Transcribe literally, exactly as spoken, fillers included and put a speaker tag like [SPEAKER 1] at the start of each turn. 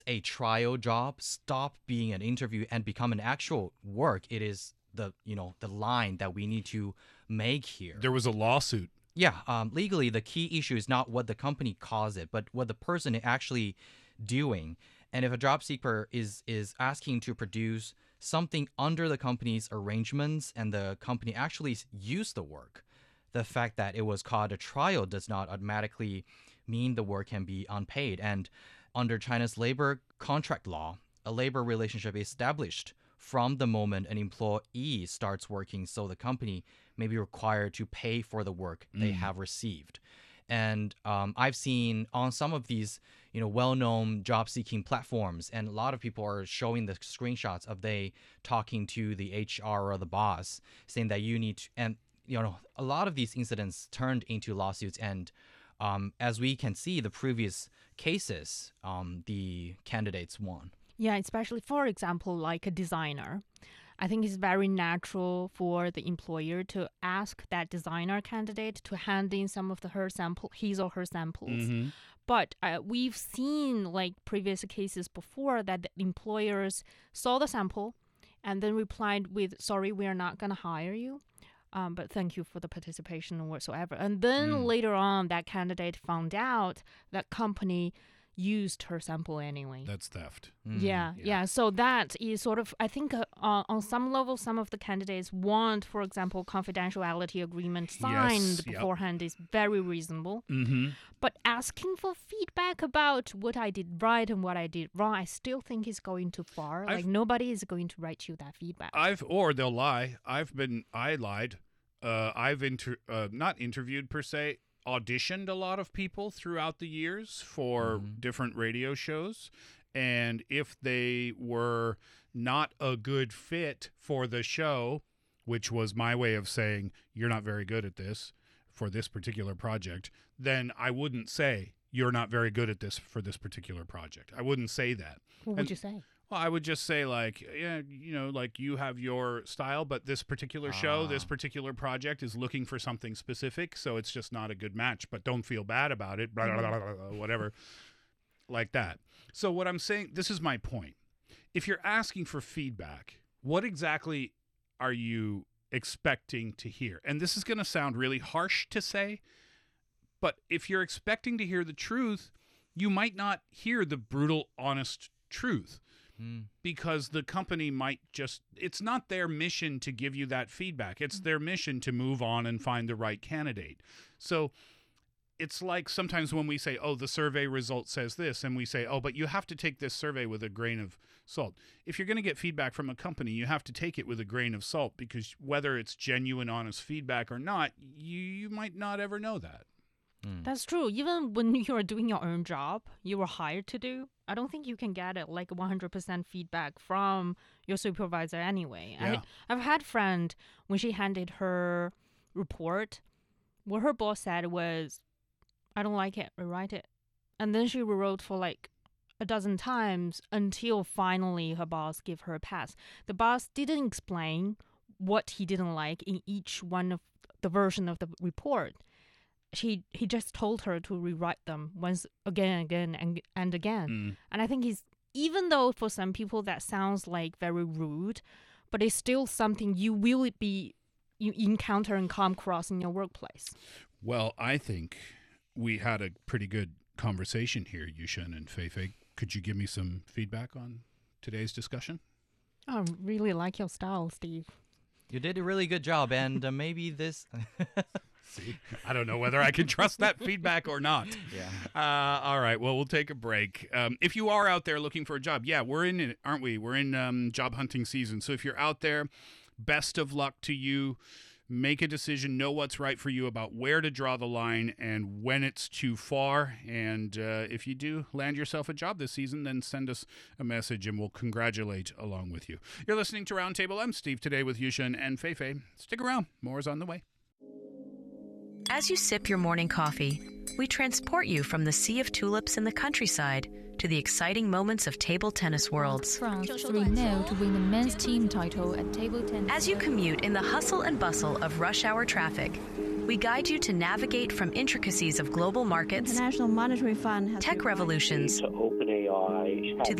[SPEAKER 1] a trial job stop being an interview and become an actual work. It is the, you know, the line that we need to make here.
[SPEAKER 2] There was a lawsuit.
[SPEAKER 1] Yeah, um, legally, the key issue is not what the company calls it, but what the person is actually doing. And if a job seeker is is asking to produce something under the company's arrangements and the company actually used the work, the fact that it was called a trial does not automatically mean the work can be unpaid. And under China's labor contract law, a labor relationship is established from the moment an employee starts working, so the company may be required to pay for the work they have received. And um, I've seen on some of these, you know, well-known job-seeking platforms, and a lot of people are showing the screenshots of they talking to the H R or the boss, saying that you need to, and you know, a lot of these incidents turned into lawsuits. And um, as we can see, the previous cases, um, the candidates won.
[SPEAKER 3] Yeah, especially for example, like a designer. I think it's very natural for the employer to ask that designer candidate to hand in some of the her sample, his or her samples.
[SPEAKER 2] Mm-hmm.
[SPEAKER 3] But uh, we've seen like previous cases before that the employers saw the sample and then replied with, "Sorry, we are not going to hire you. Um, but thank you for the participation or whatsoever." And then
[SPEAKER 2] Mm.
[SPEAKER 3] later on, that candidate found out that company used her sample anyway.
[SPEAKER 2] That's theft.
[SPEAKER 1] Mm.
[SPEAKER 3] Yeah,
[SPEAKER 2] Yeah.
[SPEAKER 3] yeah. So that is sort of, I think uh, uh, on some level, some of the candidates want, for example, confidentiality agreement signed
[SPEAKER 2] Yes, yep.
[SPEAKER 3] beforehand is very reasonable.
[SPEAKER 2] Mm-hmm.
[SPEAKER 3] But asking for feedback about what I did right and what I did wrong, I still think is going too far.
[SPEAKER 2] I've-
[SPEAKER 3] Like nobody is going to write you that feedback.
[SPEAKER 2] I've or they'll lie. I've been I lied. Uh, I've inter uh, not interviewed per se, auditioned a lot of people throughout the years for
[SPEAKER 1] Mhm.
[SPEAKER 2] different radio shows, and if they were not a good fit for the show, which was my way of saying you're not very good at this for this particular project, then I wouldn't say you're not very good at this for this particular project. I wouldn't say that.
[SPEAKER 3] What would
[SPEAKER 2] and-
[SPEAKER 3] you say?
[SPEAKER 2] Well, I would just say like, yeah, you know, like you have your style, but this particular show, this
[SPEAKER 1] Ah.
[SPEAKER 2] particular project is looking for something specific, so it's just not a good match. But don't feel bad about it, blah, blah, blah, blah, blah, whatever, like that. So what I'm saying, this is my point. If you're asking for feedback, what exactly are you expecting to hear? And this is going to sound really harsh to say, but if you're expecting to hear the truth, you might not hear the brutal, honest truth.
[SPEAKER 1] Mm.
[SPEAKER 2] Because the company might just, it's not their mission to give you that feedback. It's their mission to move on and find the right candidate. So it's like sometimes when we say, oh, the survey result says this, and we say, oh, but you have to take this survey with a grain of salt. If you're going to get feedback from a company, you have to take it with a grain of salt, because whether it's genuine, honest feedback or not, you, you might not ever know that.
[SPEAKER 1] Mm.
[SPEAKER 3] That's true. Even when you're doing your own job, you were hired to do, I don't think you can get it like one hundred percent feedback from your supervisor anyway.
[SPEAKER 2] Yeah.
[SPEAKER 3] I, I've had a friend, when she handed her report, what her boss said was, "I don't like it, rewrite it." And then she rewrote for like a dozen times until finally her boss gave her a pass. The boss didn't explain what he didn't like in each one of the version of the report. She he just told her to rewrite them once again, again, and and again.
[SPEAKER 2] Mm.
[SPEAKER 3] And I think he's, even though for some people that sounds like very rude, but it's still something you will be you encounter and come across in your workplace.
[SPEAKER 2] Well, I think we had a pretty good conversation here, Yushen and Feifei. Could you give me some feedback on today's discussion?
[SPEAKER 3] I really like your style, Steve.
[SPEAKER 1] You did a really good job, and uh, maybe this.
[SPEAKER 2] See, I don't know whether I can trust that feedback or not.
[SPEAKER 1] Yeah.
[SPEAKER 2] Uh, all right. Well, we'll take a break. Um, if you are out there looking for a job, yeah, we're in it, aren't we? We're in um, job hunting season. So if you're out there, best of luck to you. Make a decision, know what's right for you about where to draw the line and when it's too far. And uh, if you do land yourself a job this season, then send us a message and we'll congratulate along with you. You're listening to Roundtable. I'm Steve today with Yushen and Feifei. Stick around. More is on the way.
[SPEAKER 4] As you sip your morning coffee, we transport you from the sea of tulips in the countryside to the exciting moments of table tennis worlds.
[SPEAKER 5] France three nil to win the men's team title at table tennis.
[SPEAKER 4] As you commute in the hustle and bustle of rush hour traffic, We guide you to navigate from intricacies of global markets,
[SPEAKER 6] International Monetary Fund has
[SPEAKER 4] tech
[SPEAKER 6] revised-
[SPEAKER 4] revolutions,
[SPEAKER 7] to OpenAI
[SPEAKER 4] to